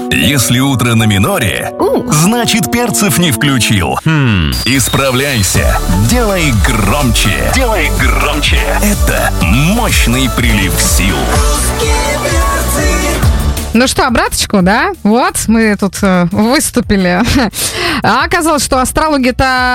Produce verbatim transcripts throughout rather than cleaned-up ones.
Если утро на миноре, У. значит перцев не включил. Хм, исправляйся, делай громче. Делай громче. Это мощный прилив сил. Ну что, обраточку, да? Вот, мы тут э, выступили. А оказалось, что астрология,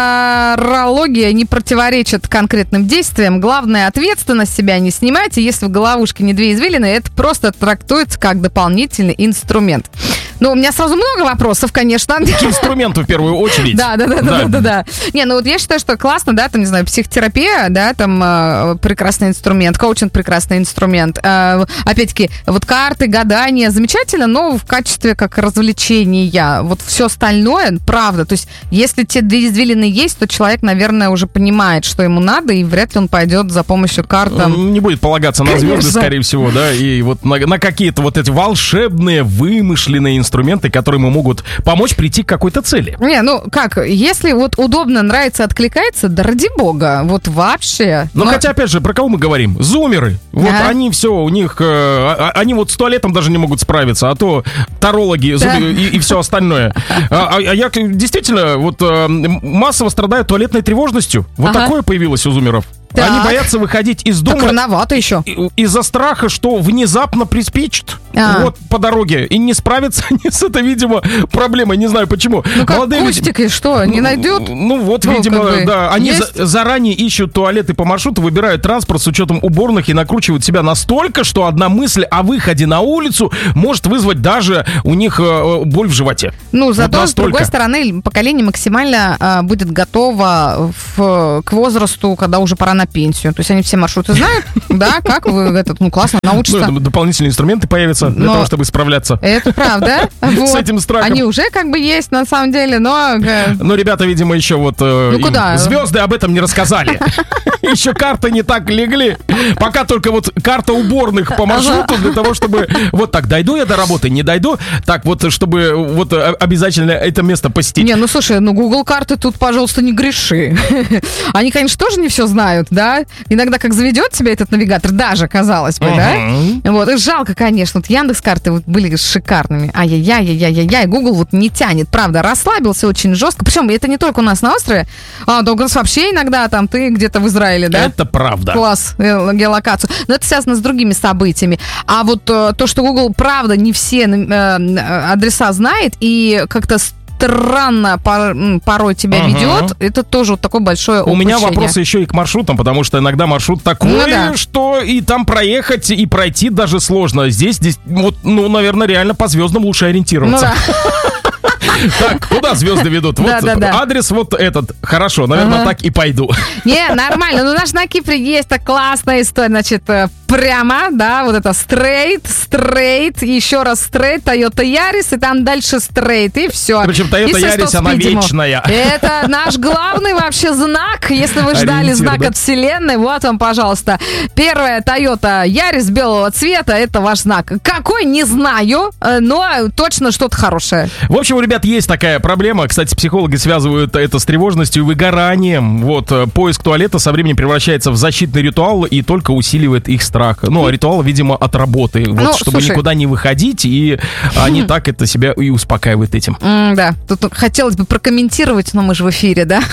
тарология не противоречит конкретным действиям. Главное, ответственность себя не снимайте. Если в головушке не две извилины, это просто трактуется как дополнительный инструмент. Ну, у меня сразу много вопросов, конечно. К инструменту в первую очередь. Да, да, да, да, да, да. Не, ну вот я считаю, что классно, да, там, не знаю, психотерапия, да, там э, прекрасный инструмент, коучинг прекрасный инструмент. Э, опять-таки, вот карты, гадания, замечательно, но в качестве как развлечения. Вот все остальное, правда, то есть, если те две извилины есть, то человек, наверное, уже понимает, что ему надо, и вряд ли он пойдет за помощью картам. Не будет полагаться на звезды, Конечно. скорее всего, да, и вот на, на какие-то вот эти волшебные, вымышленные инструменты, инструменты, которые ему могут помочь прийти к какой-то цели. Не, ну как, если вот удобно, нравится, откликается, да ради бога, вот вообще. Но, Но... хотя, опять же, про кого мы говорим? Зумеры. Вот Да. они все, у них, э, они вот с туалетом даже не могут справиться, а то тарологи, Да. зубы и, и все остальное. А, а я действительно вот э, массово страдаю туалетной тревожностью. Вот Ага. такое появилось у зумеров. Так. Они боятся выходить из Так дома рановато еще. и- из-за страха, что внезапно приспичит А. вот по дороге. И не справятся они с этой, видимо, проблемой. Не знаю почему. Ну как Молодые люди- кустик, и что, не найдет? Ну вот, Ну, видимо, как бы, да. Они есть? за- заранее ищут туалеты по маршруту, выбирают транспорт с учетом уборных и накручивают себя настолько, что одна мысль о выходе на улицу может вызвать даже у них э, боль в животе. Ну, зато, Вот с другой настолько. стороны, поколение максимально а, будет готово в- к возрасту, когда уже пора на пенсию. То есть они все маршруты знают, да, как вы этот, ну, классно, Ну, научатся. это дополнительные инструменты появятся для Но- того, чтобы справляться. Это правда. С Вот. этим страхом. Они уже как бы есть, на самом деле, но... э, Но ребята, видимо, еще вот э, Ну, им куда? звезды об этом не рассказали. Еще карты не так легли. Пока только вот карта уборных по маршруту для того, чтобы вот так, дойду я до работы, не дойду. Так вот, чтобы вот э, обязательно это место посетить. Не, ну слушай, ну Google карты тут, пожалуйста, не греши. Они, конечно, тоже не все знают, да? Иногда как заведет тебя этот навигатор, даже, казалось бы, Мгм. да? Вот, и жалко, конечно. Вот Яндекс.Карты вот были шикарными. Ай-яй-яй-яй-яй-яй. Google вот не тянет, правда, расслабился очень жестко. Причем это не только у нас на острове, а да, у нас вообще иногда там ты где-то в Израиле, да? Это правда. Класс, э, геолокацию. Но это связано с другими событиями. А вот э, то, что Google, правда, не все э, адреса знает и как-то странно пор- м, порой тебя Ага. ведет, это тоже вот такое большое У меня упущение. вопросы еще и к маршрутам, потому что иногда маршрут такой, Ну да. что и там проехать, и пройти даже сложно. Здесь, здесь вот, ну, наверное, реально по звездам лучше Ну ориентироваться. да. Так, куда звезды ведут? Вот Да-да-да. адрес вот этот. Хорошо, наверное, Ага. так и пойду. Не, нормально. Ну, наш на Кипре есть так классная история. Значит, э, прямо, да, вот это стрейт, стрейт, еще раз стрейт, Toyota Yaris, и там дальше стрейт, и все. Причем Toyota Yaris, она вечная. Это наш главный вообще знак. Если вы ждали Ориентир, знак да? от вселенной, вот вам, пожалуйста. Первая Toyota Yaris белого цвета, это ваш знак. Какой, не знаю, э, но точно что-то хорошее. В общем, у ребят есть такая проблема. Кстати, психологи связывают это с тревожностью и выгоранием. Вот, э, поиск туалета со временем превращается в защитный ритуал и только усиливает их страх. Ну, а ритуал, видимо, от работы. Вот, Ну, чтобы слушай. никуда не выходить, и они так это себя и успокаивают этим. М, да, тут хотелось бы прокомментировать, но мы же в эфире, да?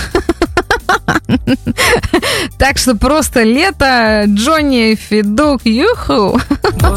Так что просто лето, Джонни, Федук, юху.